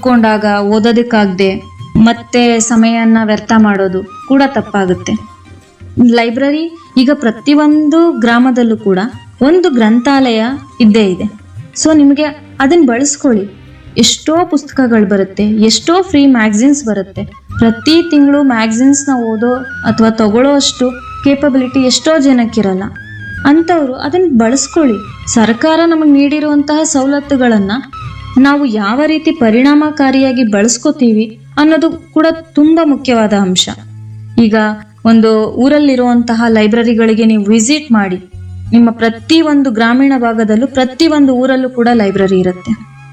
ಕೂತ್ಕೊಂಡಾಗ ಓದೋದಕ್ಕಾಗದೆ ಮತ್ತೆ ಸಮಯನ ವ್ಯರ್ಥ ಮಾಡೋದು ಕೂಡ ತಪ್ಪಾಗುತ್ತೆ. ಲೈಬ್ರರಿ ಈಗ ಪ್ರತಿಯೊಂದು ಗ್ರಾಮದಲ್ಲೂ ಕೂಡ ಒಂದು ಗ್ರಂಥಾಲಯ ಇದ್ದೇ ಇದೆ. ಸೊ ನಿಮಗೆ ಅದನ್ನ ಬಳಸ್ಕೊಳ್ಳಿ. ಎಷ್ಟೋ ಪುಸ್ತಕಗಳು ಬರುತ್ತೆ, ಎಷ್ಟೋ ಫ್ರೀ ಮ್ಯಾಗಝಿನ್ಸ್ ಬರುತ್ತೆ. ಪ್ರತಿ ತಿಂಗಳು ಮ್ಯಾಗಝಿನ್ಸ್ನ ಓದೋ ಅಥವಾ ತಗೊಳ್ಳೋ ಅಷ್ಟು ಕೇಪಬಿಲಿಟಿ ಎಷ್ಟೋ ಜನಕ್ಕಿರಲ್ಲ. ಅಂಥವ್ರು ಅದನ್ನು ಬಳಸ್ಕೊಳ್ಳಿ. ಸರ್ಕಾರ ನಮಗೆ ನೀಡಿರುವಂತಹ ಸವಲತ್ತುಗಳನ್ನು ನಾವು ಯಾವ ರೀತಿ ಪರಿಣಾಮಕಾರಿಯಾಗಿ ಬಳಸ್ಕೋತೀವಿ ಅನ್ನೋದು ಕೂಡ ತುಂಬ ಮುಖ್ಯವಾದ ಅಂಶ. ಈಗ ಒಂದು ಊರಲ್ಲಿರುವಂತಹ ಲೈಬ್ರರಿಗಳಿಗೆ ನೀವು ವಿಸಿಟ್ ಮಾಡಿ. ನಿಮ್ಮ ಪ್ರತಿ ಒಂದು ಗ್ರಾಮೀಣ ಭಾಗದಲ್ಲೂ ಪ್ರತಿ ಒಂದು ಊರಲ್ಲೂ ಕೂಡ ಲೈಬ್ರರಿ ಇರುತ್ತೆ.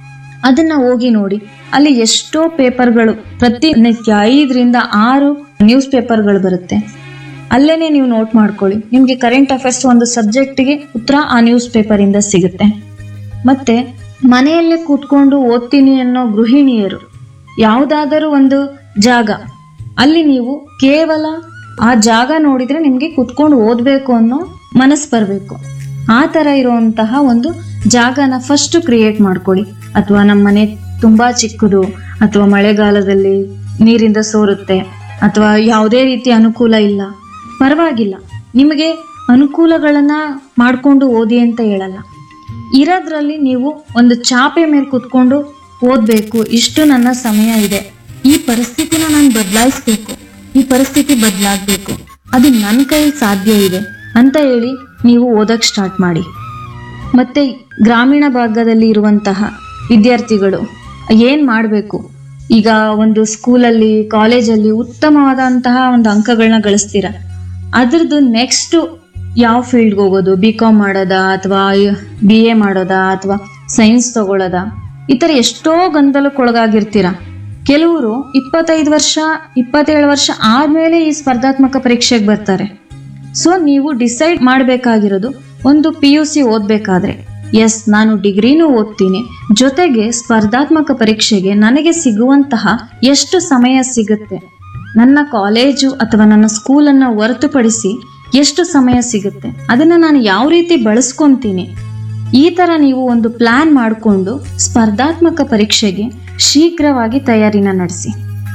ಅದನ್ನ ಹೋಗಿ ನೋಡಿ. ಅಲ್ಲಿ ಎಷ್ಟೋ ಪೇಪರ್ಗಳು, ಪ್ರತಿನಿತ್ಯ 5ರಿಂದ 6 ನ್ಯೂಸ್ ಪೇಪರ್ಗಳು ಬರುತ್ತೆ. ಅಲ್ಲೇನೆ ನೀವು ನೋಟ್ ಮಾಡ್ಕೊಳ್ಳಿ. ನಿಮ್ಗೆ ಕರೆಂಟ್ ಅಫೇರ್ಸ್ ಒಂದು ಸಬ್ಜೆಕ್ಟ್ಗೆ ಉತ್ತರ ಆ ನ್ಯೂಸ್ ಪೇಪರ್ ಇಂದ ಸಿಗುತ್ತೆ. ಮತ್ತೆ ಮನೆಯಲ್ಲೇ ಕೂತ್ಕೊಂಡು ಓದ್ತೀನಿ ಅನ್ನೋ ಗೃಹಿಣಿಯರು ಯಾವುದಾದರೂ ಒಂದು ಜಾಗ, ಅಲ್ಲಿ ನೀವು ಕೇವಲ ಆ ಜಾಗ ನೋಡಿದ್ರೆ ನಿಮ್ಗೆ ಕುತ್ಕೊಂಡು ಓದ್ಬೇಕು ಅನ್ನೋ ಮನಸ್ಸು ಬರಬೇಕು. ಆ ತರ ಇರುವಂತಹ ಒಂದು ಜಾಗನ ಫಸ್ಟ್ ಕ್ರಿಯೇಟ್ ಮಾಡ್ಕೊಳ್ಳಿ. ಅಥವಾ ನಮ್ಮ ಮನೆ ತುಂಬಾ ಚಿಕ್ಕದು, ಅಥವಾ ಮಳೆಗಾಲದಲ್ಲಿ ನೀರಿಂದ ಸೋರುತ್ತೆ, ಅಥವಾ ಯಾವುದೇ ರೀತಿ ಅನುಕೂಲ ಇಲ್ಲ, ಪರವಾಗಿಲ್ಲ. ನಿಮಗೆ ಅನುಕೂಲಗಳನ್ನ ಮಾಡ್ಕೊಂಡು ಓದಿ ಅಂತ ಹೇಳಲ್ಲ. ಇರೋದ್ರಲ್ಲಿ ನೀವು ಒಂದು ಚಾಪೆ ಮೇಲೆ ಕುತ್ಕೊಂಡು ಓದ್ಬೇಕು, ಇಷ್ಟು ನನ್ನ ಸಮಯ ಇದೆ, ಈ ಪರಿಸ್ಥಿತಿನ ನಾನು ಬದಲಾಯಿಸ್ಬೇಕು, ಈ ಪರಿಸ್ಥಿತಿ ಬದಲಾಗಬೇಕು, ಅದು ನನ್ನ ಕೈಲಿ ಸಾಧ್ಯ ಇದೆ ಅಂತ ಹೇಳಿ ನೀವು ಓದಕ್ ಸ್ಟಾರ್ಟ್ ಮಾಡಿ. ಮತ್ತೆ ಗ್ರಾಮೀಣ ಭಾಗದಲ್ಲಿ ಇರುವಂತಹ ವಿದ್ಯಾರ್ಥಿಗಳು ಏನ್ ಮಾಡಬೇಕು? ಈಗ ಒಂದು ಸ್ಕೂಲಲ್ಲಿ, ಕಾಲೇಜಲ್ಲಿ ಉತ್ತಮವಾದಂತಹ ಒಂದು ಅಂಕಗಳನ್ನ ಗಳಿಸ್ತೀರ. ಅದ್ರದ್ದು ನೆಕ್ಸ್ಟ್ ಯಾವ ಫೀಲ್ಡ್ಗೆ ಹೋಗೋದು? BCom ಮಾಡೋದಾ, ಅಥವಾ BA ಮಾಡೋದಾ, ಅಥವಾ ಸೈನ್ಸ್ ತಗೊಳ್ಳೋದಾ? ಈ ಥರ ಎಷ್ಟೋ ಗೊಂದಲಕ್ಕೊಳಗಾಗಿರ್ತೀರ. ಕೆಲವರು 25 ವರ್ಷ 27 ವರ್ಷ ಆದ್ಮೇಲೆ ಈ ಸ್ಪರ್ಧಾತ್ಮಕ ಪರೀಕ್ಷೆಗೆ ಬರ್ತಾರೆ. ಸೊ ನೀವು ಡಿಸೈಡ್ ಮಾಡಬೇಕಾಗಿರೋದು, ಒಂದು PUC ಓದ್ಬೇಕಾದ್ರೆ ಎಸ್ ನಾನು ಡಿಗ್ರಿನೂ ಓದ್ತೀನಿ, ಜೊತೆಗೆ ಸ್ಪರ್ಧಾತ್ಮಕ ಪರೀಕ್ಷೆಗೆ ನನಗೆ ಸಿಗುವಂತಹ ಎಷ್ಟು ಸಮಯ ಸಿಗುತ್ತೆ, ನನ್ನ ಕಾಲೇಜು ಅಥವಾ ನನ್ನ ಸ್ಕೂಲನ್ನು ಹೊರತುಪಡಿಸಿ ಎಷ್ಟು ಸಮಯ ಸಿಗುತ್ತೆ, ಅದನ್ನು ನಾನು ಯಾವ ರೀತಿ ಬಳಸ್ಕೊತೀನಿ. ಈ ಥರ ನೀವು ಒಂದು ಪ್ಲಾನ್ ಮಾಡಿಕೊಂಡು ಸ್ಪರ್ಧಾತ್ಮಕ ಪರೀಕ್ಷೆಗೆ ಶೀಘ್ರವಾಗಿ ತಯಾರಿನ ನಡೆಸಿ.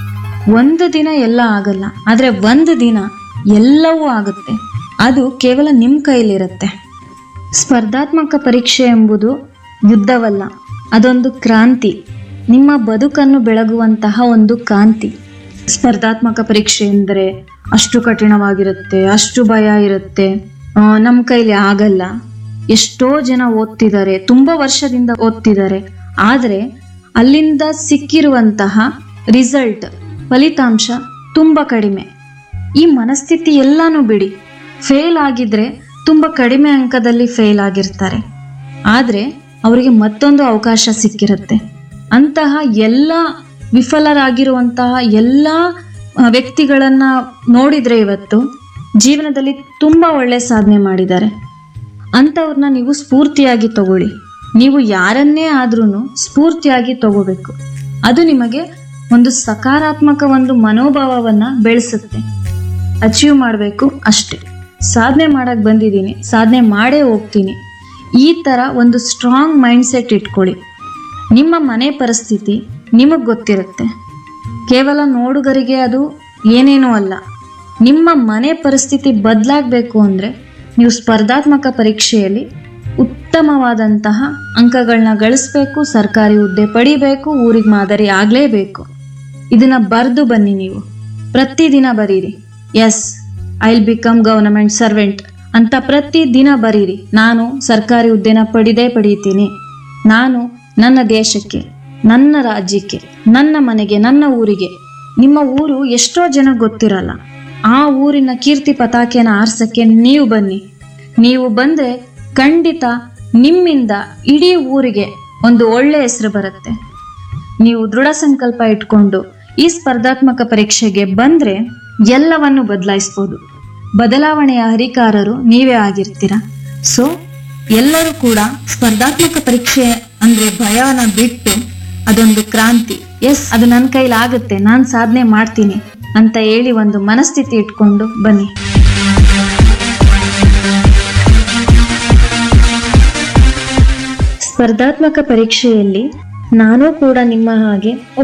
ಒಂದು ದಿನ ಎಲ್ಲ ಆಗಲ್ಲ, ಆದರೆ ಒಂದು ದಿನ ಎಲ್ಲವೂ ಆಗುತ್ತೆ. ಅದು ಕೇವಲ ನಿಮ್ಮ ಕೈಲಿರುತ್ತೆ. ಸ್ಪರ್ಧಾತ್ಮಕ ಪರೀಕ್ಷೆ ಎಂಬುದು ಯುದ್ಧವಲ್ಲ, ಅದೊಂದು ಕ್ರಾಂತಿ, ನಿಮ್ಮ ಬದುಕನ್ನು ಬೆಳಗುವಂತಹ ಒಂದು ಕಾಂತಿ. ಸ್ಪರ್ಧಾತ್ಮಕ ಪರೀಕ್ಷೆ ಎಂದರೆ ಅಷ್ಟು ಕಠಿಣವಾಗಿರುತ್ತೆ, ಅಷ್ಟು ಭಯ ಇರುತ್ತೆ, ನಮ್ಮ ಕೈಲಿ ಆಗಲ್ಲ. ಎಷ್ಟೋ ಜನ ಓದ್ತಿದ್ದಾರೆ, ತುಂಬ ವರ್ಷದಿಂದ ಓದ್ತಿದ್ದಾರೆ, ಆದರೆ ಅಲ್ಲಿಂದ ಸಿಕ್ಕಿರುವಂತಹ ರಿಸಲ್ಟ್, ಫಲಿತಾಂಶ ತುಂಬ ಕಡಿಮೆ. ಈ ಮನಸ್ಥಿತಿ ಎಲ್ಲಾನು ಬಿಡಿ. ಫೇಲ್ ಆಗಿದ್ರೆ ತುಂಬ ಕಡಿಮೆ ಅಂಕದಲ್ಲಿ ಫೇಲ್ ಆಗಿರ್ತಾರೆ, ಆದರೆ ಅವರಿಗೆ ಮತ್ತೊಂದು ಅವಕಾಶ ಸಿಕ್ಕಿರುತ್ತೆ. ಅಂತಹ ಎಲ್ಲ ವಿಫಲರಾಗಿರುವಂತಹ ಎಲ್ಲ ವ್ಯಕ್ತಿಗಳನ್ನ ನೋಡಿದ್ರೆ ಇವತ್ತು ಜೀವನದಲ್ಲಿ ತುಂಬ ಒಳ್ಳೆ ಸಾಧನೆ ಮಾಡಿದ್ದಾರೆ. ಅಂಥವ್ರನ್ನ ನೀವು ಸ್ಫೂರ್ತಿಯಾಗಿ ತಗೊಳ್ಳಿ. ನೀವು ಯಾರನ್ನೇ ಆದ್ರೂ ಸ್ಫೂರ್ತಿಯಾಗಿ ತಗೋಬೇಕು. ಅದು ನಿಮಗೆ ಒಂದು ಸಕಾರಾತ್ಮಕ ಒಂದು ಮನೋಭಾವವನ್ನ ಬೆಳೆಸುತ್ತೆ. ಅಚೀವ್ ಮಾಡಬೇಕು ಅಷ್ಟೇ. ಸಾಧನೆ ಮಾಡಕ್ ಬಂದಿದ್ದೀನಿ, ಸಾಧನೆ ಮಾಡೇ ಹೋಗ್ತೀನಿ, ಈ ತರ ಒಂದು ಸ್ಟ್ರಾಂಗ್ ಮೈಂಡ್ ಸೆಟ್ ಇಟ್ಕೊಳ್ಳಿ. ನಿಮ್ಮ ಮನೆ ಪರಿಸ್ಥಿತಿ ನಿಮಗೆ ಗೊತ್ತಿರುತ್ತೆ. ಕೇವಲ ನೋಡುಗರಿಗೆ ಅದು ಏನೇನೂ ಅಲ್ಲ. ನಿಮ್ಮ ಮನೆ ಪರಿಸ್ಥಿತಿ ಬದಲಾಗಬೇಕು ಅಂದರೆ ನೀವು ಸ್ಪರ್ಧಾತ್ಮಕ ಪರೀಕ್ಷೆಯಲ್ಲಿ ಉತ್ತಮವಾದಂತಹ ಅಂಕಗಳನ್ನ ಗಳಿಸ್ಬೇಕು, ಸರ್ಕಾರಿ ಹುದ್ದೆ ಪಡಿಬೇಕು, ಊರಿಗೆ ಮಾದರಿ ಆಗಲೇಬೇಕು. ಇದನ್ನ ಬರೆದು ಬನ್ನಿ. ನೀವು ಪ್ರತಿದಿನ ಬರೀರಿ, S I will become government servant ಅಂತ ಪ್ರತಿದಿನ ಬರೀರಿ. ನಾನು ಸರ್ಕಾರಿ ಹುದ್ದೆನ ಪಡಿತೀನಿ. ನಾನು ನನ್ನ ದೇಶಕ್ಕೆ, ನನ್ನ ರಾಜ್ಯಕ್ಕೆ, ನನ್ನ ಮನೆಗೆ, ನನ್ನ ಊರಿಗೆ. ನಿಮ್ಮ ಊರು ಎಷ್ಟೋ ಜನ ಗೊತ್ತಿರಲ್ಲ. ಆ ಊರಿನ ಕೀರ್ತಿ ಪತಾಕೆನ ಆರ್ಸಕ್ಕೆ ನೀವು ಬನ್ನಿ. ನೀವು ಬಂದ್ರೆ ಖಂಡಿತ ನಿಮ್ಮಿಂದ ಇಡೀ ಊರಿಗೆ ಒಂದು ಒಳ್ಳೆ ಹೆಸರು ಬರುತ್ತೆ. ನೀವು ದೃಢ ಸಂಕಲ್ಪ ಇಟ್ಕೊಂಡು ಈ ಸ್ಪರ್ಧಾತ್ಮಕ ಪರೀಕ್ಷೆಗೆ ಬಂದ್ರೆ ಎಲ್ಲವನ್ನು ಬದಲಾಯಿಸ್ಬೋದು. ಬದಲಾವಣೆಯ ಹರಿಕಾರರು ನೀವೇ ಆಗಿರ್ತೀರ. ಸೊ ಎಲ್ಲರೂ ಕೂಡ ಸ್ಪರ್ಧಾತ್ಮಕ ಪರೀಕ್ಷೆ ಅಂದ್ರೆ ಭಯನ ಬಿಟ್ಟು ಅದೊಂದು ಕ್ರಾಂತಿ, ಎಸ್ ಅದು ನನ್ನ ಕೈಲಾಗುತ್ತೆ, ನಾನು ಸಾಧನೆ ಮಾಡ್ತೀನಿ ಅಂತ ಹೇಳಿ ಒಂದು ಮನಸ್ಥಿತಿ ಇಟ್ಕೊಂಡು ಬನ್ನಿ. ಸ್ಪರ್ಧಾತ್ಮಕ ಪರೀಕ್ಷೆಯಲ್ಲಿ ನಾನು ಕೂಡ ನಿಮ್ಮ ಹಾಗೆ